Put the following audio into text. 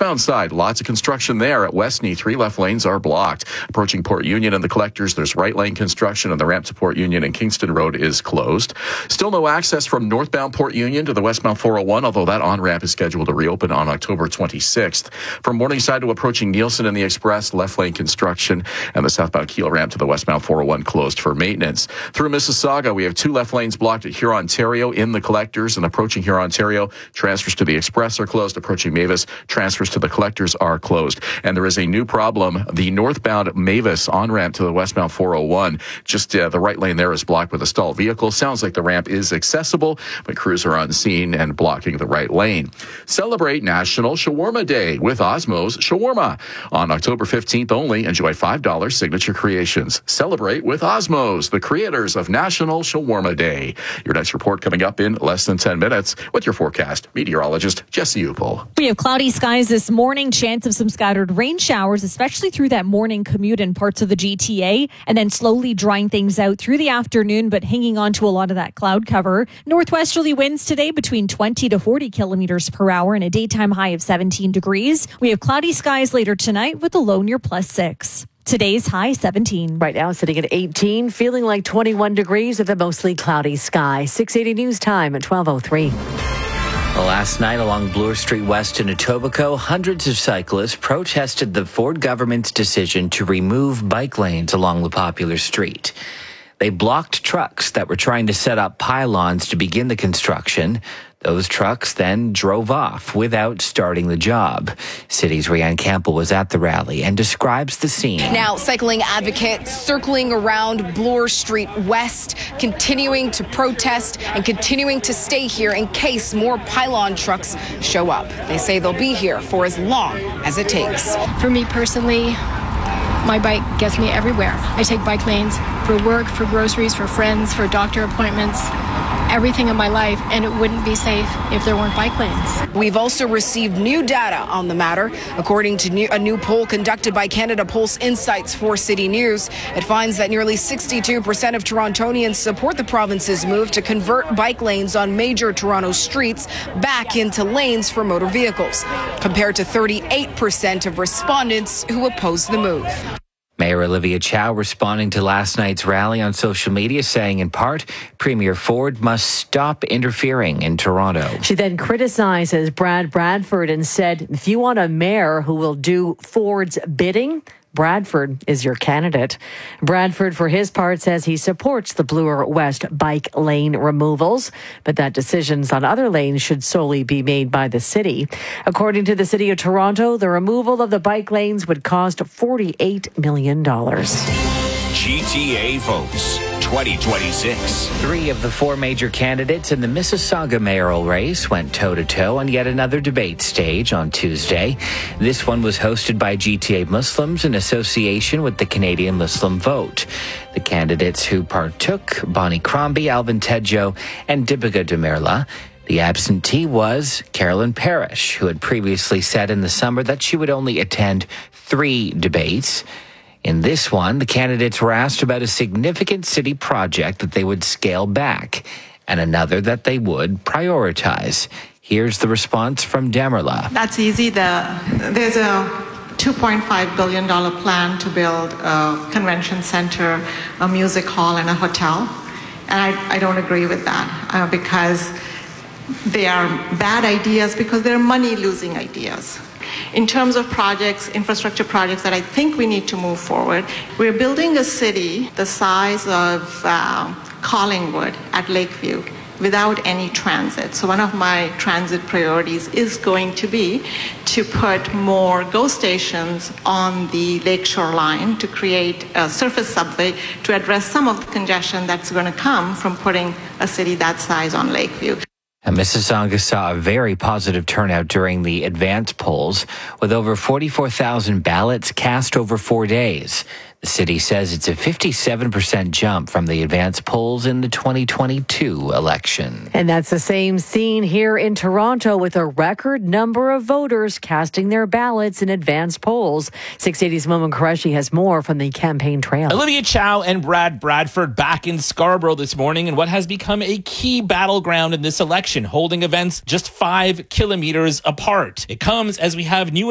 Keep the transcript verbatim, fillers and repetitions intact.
westbound side, lots of construction there at Westney. Three left lanes are blocked. Approaching Port Union and the collectors, there's right lane construction, and the ramp to Port Union and Kingston Road is closed. Still no access from northbound Port Union to the westbound four oh one, although that on-ramp is scheduled to reopen on October twenty-sixth. From Morningside to approaching Nielsen and the Express, left lane construction, and the southbound Kiel ramp to the westbound four oh one closed for maintenance. Through Mississauga, we have two left lanes blocked at Huron, Ontario in the collectors, and approaching Huron, Ontario, transfers to the Express are closed. Approaching Mavis, transfers to the collectors are closed. And there is a new problem. The northbound Mavis on-ramp to the westbound four oh one, just uh, the right lane there is blocked with a stalled vehicle. Sounds like the ramp is accessible, but crews are on scene and blocking the right lane. Celebrate National Shawarma Day with Osmow's Shawarma. On October fifteenth only, enjoy five dollars signature creations. Celebrate with Osmow's, the creators of National Shawarma Day. Your next report coming up in less than ten minutes with your forecast meteorologist, Jesse Upel. We have cloudy skies this morning, chance of some scattered rain showers, especially through that morning commute in parts of the G T A, and then slowly drying things out through the afternoon, but hanging on to a lot of that cloud cover. Northwesterly winds today between twenty to forty kilometers per hour and a daytime high of seventeen degrees. We have cloudy skies later tonight with a low near plus six. Today's high seventeen. Right now sitting at eighteen, feeling like twenty-one degrees with a mostly cloudy sky. six eighty news time at twelve oh three. Last night along Bloor Street West in Etobicoke, hundreds of cyclists protested the Ford government's decision to remove bike lanes along the popular street. They blocked trucks that were trying to set up pylons to begin the construction. Those trucks then drove off without starting the job. City's Rianne Campbell was at the rally and describes the scene. Now, cycling advocates circling around Bloor Street West, continuing to protest and continuing to stay here in case more pylon trucks show up. They say they'll be here for as long as it takes. For me personally, my bike gets me everywhere. I take bike lanes for work, for groceries, for friends, for doctor appointments, everything in my life, and it wouldn't be safe if there weren't bike lanes. We've also received new data on the matter. According to new, a new poll conducted by Canada Pulse Insights for City News, it finds that nearly sixty-two percent of Torontonians support the province's move to convert bike lanes on major Toronto streets back into lanes for motor vehicles, compared to thirty-eight percent of respondents who oppose the move. Mayor Olivia Chow responding to last night's rally on social media, saying in part, Premier Ford must stop interfering in Toronto. She then criticizes Brad Bradford and said, if you want a mayor who will do Ford's bidding, Bradford is your candidate. Bradford, for his part, says he supports the Bloor West bike lane removals, but that decisions on other lanes should solely be made by the city. According to the City of Toronto, the removal of the bike lanes would cost forty-eight million dollars. G T A votes twenty twenty-six. Three of the four major candidates in the Mississauga mayoral race went toe-to-toe on yet another debate stage on Tuesday. This one was hosted by G T A Muslims in association with the Canadian Muslim Vote. The candidates who partook, Bonnie Crombie, Alvin Tedjo, and Deepika Demirla. The absentee was Carolyn Parrish, who had previously said in the summer that she would only attend three debates. In this one, the candidates were asked about a significant city project that they would scale back and another that they would prioritize. Here's the response from Demirla. That's easy. The, there's a two point five billion dollars plan to build a convention center, a music hall, and a hotel. And I, I don't agree with that uh, because they are bad ideas because they're money-losing ideas. In terms of projects, infrastructure projects that I think we need to move forward, we're building a city the size of uh, Collingwood at Lakeview without any transit. So one of my transit priorities is going to be to put more GO stations on the lakeshore line to create a surface subway to address some of the congestion that's going to come from putting a city that size on Lakeview. And Mississauga saw a very positive turnout during the advance polls, with over forty-four thousand ballots cast over four days. The city says it's a fifty-seven percent jump from the advance polls in the twenty twenty-two election. And that's the same scene here in Toronto, with a record number of voters casting their ballots in advance polls. six eighty's Momo Qureshi has more from the campaign trail. Olivia Chow and Brad Bradford back in Scarborough this morning in what has become a key battleground in this election, holding events just five kilometers apart. It comes as we have new